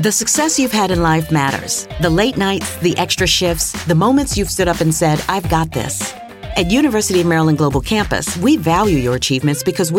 The success you've had in life matters. The late nights, the extra shifts, the moments you've stood up and said, I've got this. At University of Maryland Global Campus, we value your achievements because